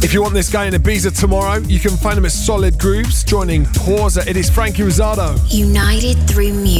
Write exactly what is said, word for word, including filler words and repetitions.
If you want this guy in Ibiza tomorrow, you can find him at Solid Grooves, joining Pausa. It is Frankie Rosado. United through music.